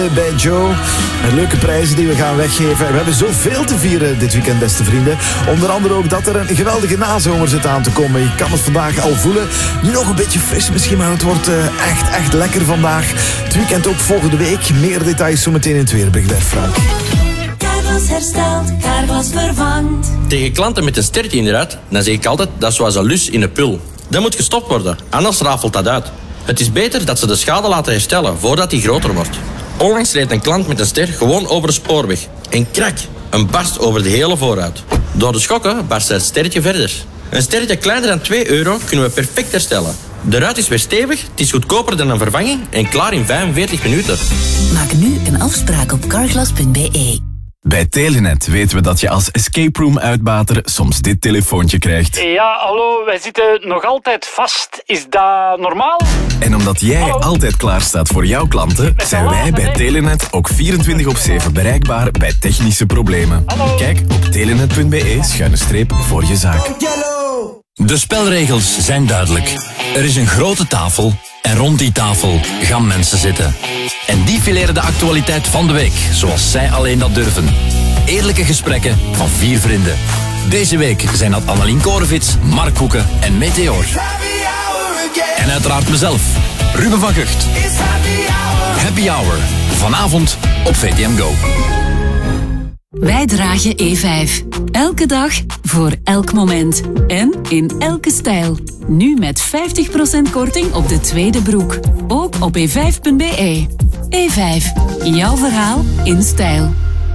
Bij Joe, met leuke prijzen die we gaan weggeven. We hebben zoveel te vieren dit weekend, beste vrienden. Onder andere ook dat er een geweldige nazomer zit aan te komen. Je kan het vandaag al voelen. Nu nog een beetje fris misschien, maar het wordt echt lekker vandaag. Het weekend ook volgende week. Meer details zometeen in het weerbericht bij Frank. Carglass herstelt, Carglass vervangt. Tegen klanten met een stertje in de ruit, dan zeg ik altijd dat is zoals een lus in een pul. Dat moet gestopt worden, anders rafelt dat uit. Het is beter dat ze de schade laten herstellen voordat die groter wordt. Onlangs reed een klant met een ster gewoon over de spoorweg. En krak, een barst over de hele voorruit. Door de schokken barst het sterretje verder. Een sterretje kleiner dan €2 kunnen we perfect herstellen. De ruit is weer stevig, het is goedkoper dan een vervanging en klaar in 45 minuten. Maak nu een afspraak op carglass.be. Bij Telenet weten we dat je als escape room uitbater soms dit telefoontje krijgt. Ja, hallo, wij zitten nog altijd vast. Is dat normaal? En omdat jij altijd klaar staat voor jouw klanten, zijn wij bij Telenet ook 24/7 bereikbaar bij technische problemen. Kijk op telenet.be/, voor je zaak. De spelregels zijn duidelijk. Er is een grote tafel en rond die tafel gaan mensen zitten. En die fileren de actualiteit van de week, zoals zij alleen dat durven. Eerlijke gesprekken van 4 vrienden. Deze week zijn dat Annelien Korevits, Mark Koeken en Meteor. En uiteraard mezelf, Ruben van Gucht. Happy Hour, vanavond op VTM Go. Wij dragen E5. Elke dag, voor elk moment. En in elke stijl. Nu met 50% korting op de tweede broek. Ook op e5.be. E5. Jouw verhaal in stijl.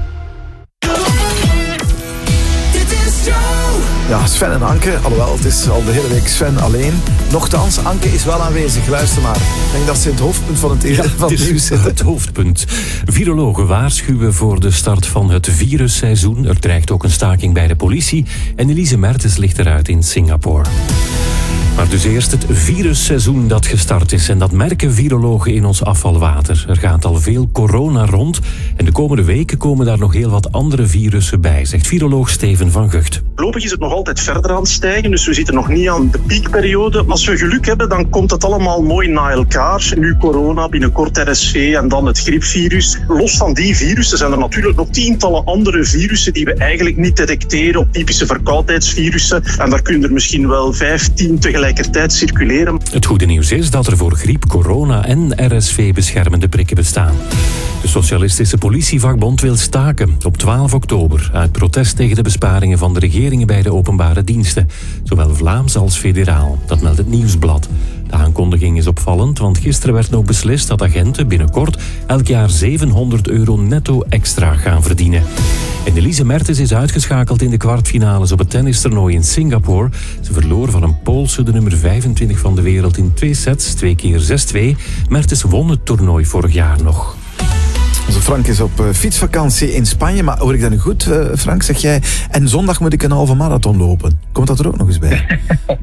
Ja, Sven en Anke, alhoewel het is al de hele week Sven alleen. Nochtans, Anke is wel aanwezig, luister maar. Ik denk dat ze in het hoofdpunt van het nieuws zitten. Het hoofdpunt. Virologen waarschuwen voor de start van het virusseizoen. Er dreigt ook een staking bij de politie. En Elise Mertens ligt eruit in Singapore. Maar dus eerst het virusseizoen dat gestart is. En dat merken virologen in ons afvalwater. Er gaat al veel corona rond. En de komende weken komen daar nog heel wat andere virussen bij, zegt viroloog Steven van Gucht. Voorlopig is het nog altijd verder aan het stijgen, dus we zitten nog niet aan de piekperiode. Als we geluk hebben, dan komt het allemaal mooi na elkaar. Nu corona, binnenkort RSV en dan het griepvirus. Los van die virussen zijn er natuurlijk nog tientallen andere virussen die we eigenlijk niet detecteren op typische verkoudheidsvirussen. En daar kunnen er misschien wel 15 tegelijkertijd circuleren. Het goede nieuws is dat er voor griep, corona en RSV beschermende prikken bestaan. De Socialistische Politievakbond wil staken op 12 oktober... uit protest tegen de besparingen van de regeringen bij de openbare diensten. Zowel Vlaams als federaal. Dat meldt het Nieuwsblad. De aankondiging is opvallend, want gisteren werd nog beslist dat agenten binnenkort elk jaar €700 netto extra gaan verdienen. En Elise Mertens is uitgeschakeld in de kwartfinales op het tennistoernooi in Singapore. Ze verloor van een Poolse, de nummer 25 van de wereld, in 2 sets, 2 keer 6-2. Mertens won het toernooi vorig jaar nog. Onze Frank is op fietsvakantie in Spanje. Maar hoor ik dat nu goed, Frank? Zeg jij, en zondag moet ik een halve marathon lopen. Komt dat er ook nog eens bij?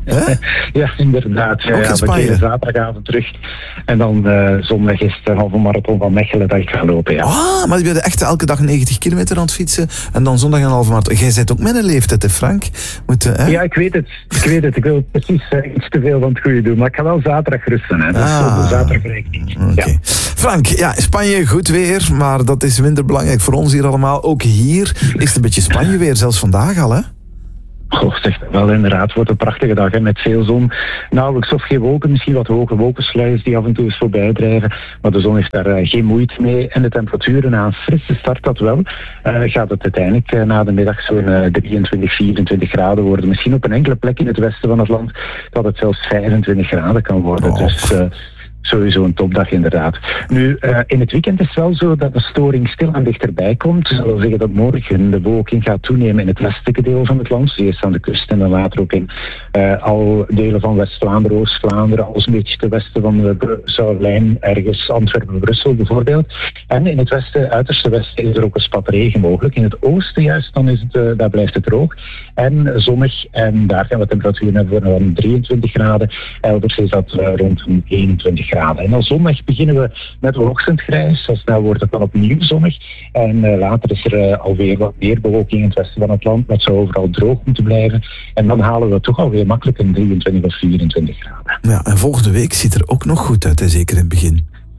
Ja, inderdaad. Ook in Spanje? We keren zaterdagavond terug. En dan zondag is het een halve marathon van Mechelen dat ik ga lopen, ja. Ah, maar je bent echt elke dag 90 kilometer aan het fietsen. En dan zondag een halve marathon. Jij bent ook met een leeftijd, hè, Frank? Ja, ik weet het. Ik wil precies iets te veel van het goede doen. Maar ik ga wel zaterdag rusten, hè. Dus zaterdag rekening. Okay. Ja. Frank, ja, Spanje, goed weer. Maar dat is minder belangrijk voor ons hier allemaal. Ook hier is het een beetje Spanje weer, zelfs vandaag al, hè? Goh, zeg wel, inderdaad. Het wordt een prachtige dag, hè, met veel zon. Nauwelijks of geen wolken, misschien wat hoge wolkensluiers die af en toe eens voorbij drijven. Maar de zon heeft daar geen moeite mee. En de temperaturen na een frisse start, dat wel, gaat het uiteindelijk na de middag zo'n 23, 24 graden worden. Misschien op een enkele plek in het westen van het land dat het zelfs 25 graden kan worden. Oh. Dus sowieso een topdag, inderdaad. Nu, in het weekend is het wel zo dat de storing stilaan dichterbij komt. Dat wil zeggen dat morgen de bewolking gaat toenemen in het westelijke deel van het land. Dus eerst aan de kust en dan later ook in al delen van West-Vlaanderen, Oost-Vlaanderen, als een beetje ten westen van de Zuidlijn, ergens Antwerpen-Brussel bijvoorbeeld. En in het westen, uiterste westen, is er ook een spat regen mogelijk. In het oosten juist, dan is het, daar blijft het droog en zonnig. En daar gaan we temperaturen hebben van 23 graden. Elders is dat rond 21 graden. En dan zondag beginnen we met ochtendgrijs. Zo snel wordt het dan opnieuw zonnig. En later is er alweer wat meer bewolking in het westen van het land. Dat zou overal droog moeten blijven. En dan halen we toch alweer makkelijk een 23 of 24 graden. Ja, en volgende week ziet er ook nog goed uit, hè? Zeker in het begin.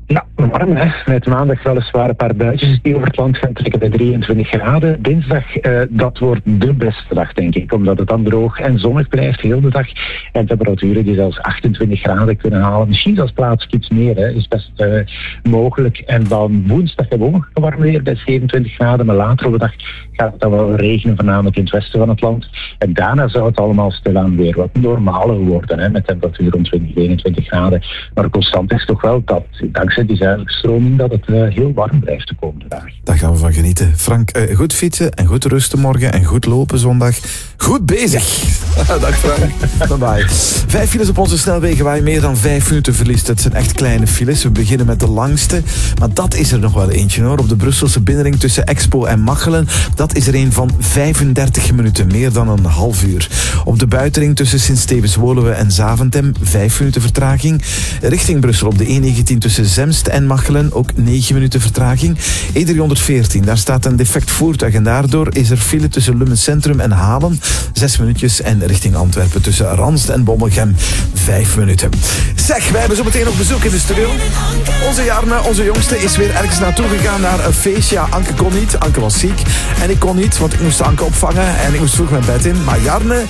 Ja, warm hè. Met maandag weliswaar een paar buitjes die over het land gaan trekken bij 23 graden. Dinsdag, dat wordt de beste dag denk ik, omdat het dan droog en zonnig blijft heel de dag. En temperaturen die zelfs 28 graden kunnen halen. Misschien zelfs plaatselijk iets meer, hè, is best mogelijk. En dan woensdag hebben we ook nog warm weer bij 27 graden, maar later op de dag gaat het dan wel regenen, voornamelijk in het westen van het land. En daarna zou het allemaal stilaan weer wat normaler worden, hè, met temperatuur rond 20, 21 graden. Maar constant is toch wel dat, dankzij die zuidelijke stroming, dat het heel warm blijft de komende dagen. Daar gaan we van genieten. Frank, goed fietsen en goed rusten morgen en goed lopen zondag. Goed bezig. Ja. Dag Frank. Bye-bye. 5 files op onze snelwegen waar je meer dan 5 minuten verliest. Het zijn echt kleine files. We beginnen met de langste. Maar dat is er nog wel eentje hoor. Op de Brusselse binnenring tussen Expo en Machelen. Dat is er een van 35 minuten. Meer dan een half uur. Op de buitenring tussen Sint-Stevens-Woluwe en Zaventem. 5 minuten vertraging. Richting Brussel op de E19 tussen Zemst en Machelen. Ook 9 minuten vertraging. E314. Daar staat een defect voertuig. En daardoor is er file tussen Lummen Centrum en Halen. 6 minuutjes. En richting Antwerpen tussen Ranst en Bommelgem 5 minuten. Zeg, wij hebben zo meteen nog bezoek in de studio. Onze Jarne, onze jongste, is weer ergens naartoe gegaan naar een feestje. Ja, Anke kon niet. Anke was ziek. En ik kon niet, want ik moest Anke opvangen. En ik moest vroeg mijn bed in. Maar Jarne,